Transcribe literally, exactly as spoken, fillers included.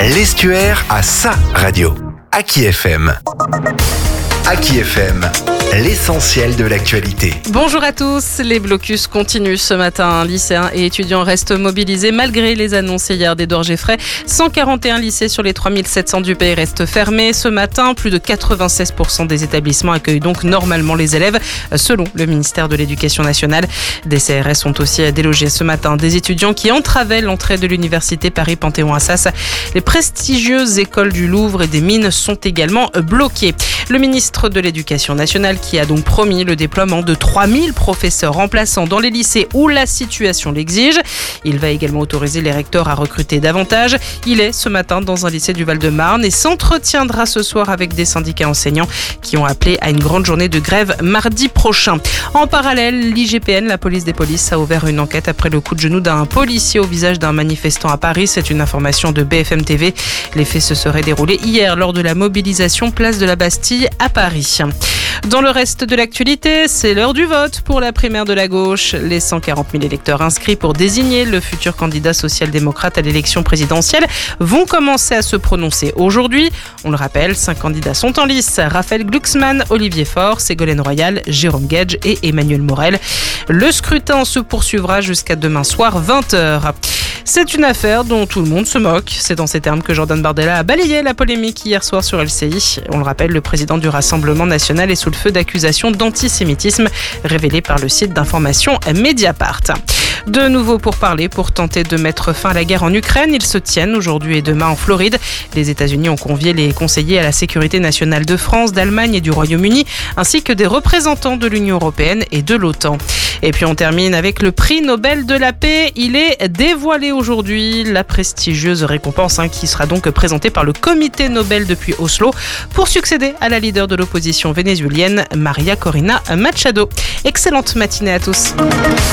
L'Estuaire a sa radio. Aki F M. Aki F M, l'essentiel de l'actualité. Bonjour à tous, les blocus continuent ce matin. Lycéens et étudiants restent mobilisés malgré les annonces hier d'Édouard Geffray. cent quarante et un lycées sur les trois mille sept cents du pays restent fermés. Ce matin, plus de quatre-vingt-seize pour cent des établissements accueillent donc normalement les élèves, selon le ministère de l'Éducation nationale. Des C R S ont aussi délogé ce matin des étudiants qui entravaient l'entrée de l'université Paris-Panthéon-Assas. Les prestigieuses écoles du Louvre et des Mines sont également bloquées. Le ministre de l'Éducation nationale qui a donc promis le déploiement de trois mille professeurs remplaçants dans les lycées où la situation l'exige. Il va également autoriser les recteurs à recruter davantage. Il est ce matin dans un lycée du Val-de-Marne et s'entretiendra ce soir avec des syndicats enseignants qui ont appelé à une grande journée de grève mardi prochain. En parallèle, l'I G P N, la police des polices, a ouvert une enquête après le coup de genou d'un policier au visage d'un manifestant à Paris. C'est une information de B F M T V. Les faits se seraient déroulés hier lors de la mobilisation place de la Bastille à Paris. Dans le reste de l'actualité, c'est l'heure du vote pour la primaire de la gauche. Les cent quarante mille électeurs inscrits pour désigner le futur candidat social-démocrate à l'élection présidentielle vont commencer à se prononcer aujourd'hui. On le rappelle, cinq candidats sont en lice. Raphaël Glucksmann, Olivier Faure, Ségolène Royal, Jérôme Guedj et Emmanuel Morel. Le scrutin se poursuivra jusqu'à demain soir vingt heures. C'est une affaire dont tout le monde se moque. C'est dans ces termes que Jordan Bardella a balayé la polémique hier soir sur L C I. On le rappelle, le président du Rassemblement national est sous le feu d'accusations d'antisémitisme révélées par le site d'information Mediapart. De nouveau pourparlers pour tenter de mettre fin à la guerre en Ukraine. Ils se tiennent aujourd'hui et demain en Floride. Les États-Unis ont convié les conseillers à la sécurité nationale de France, d'Allemagne et du Royaume-Uni, ainsi que des représentants de l'Union européenne et de l'OTAN. Et puis on termine avec le prix Nobel de la paix. Il est dévoilé aujourd'hui, la prestigieuse récompense hein, qui sera donc présentée par le comité Nobel depuis Oslo pour succéder à la leader de l'opposition vénézuélienne, Maria Corina Machado. Excellente matinée à tous.